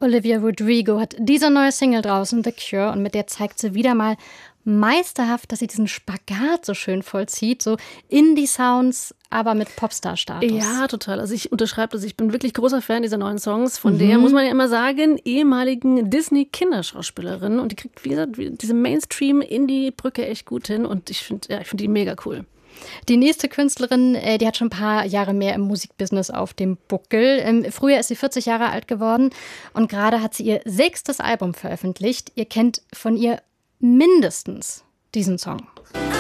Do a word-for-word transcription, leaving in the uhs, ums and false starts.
Olivia Rodrigo hat diese neue Single draußen, The Cure, und mit der zeigt sie wieder mal meisterhaft, dass sie diesen Spagat so schön vollzieht, so Indie-Sounds, aber mit Popstar-Status. Ja, total. Also ich unterschreibe das. Ich bin wirklich großer Fan dieser neuen Songs. Von mhm. der, muss man ja immer sagen, ehemaligen Disney-Kinderschauspielerin. Und die kriegt, wie gesagt, diese Mainstream-Indie-Brücke echt gut hin. Und ich finde ja, ich finde die mega cool. Die nächste Künstlerin, die hat schon ein paar Jahre mehr im Musikbusiness auf dem Buckel. Im Frühjahr ist sie vierzig Jahre alt geworden und gerade hat sie ihr sechstes Album veröffentlicht. Ihr kennt von ihr mindestens diesen Song.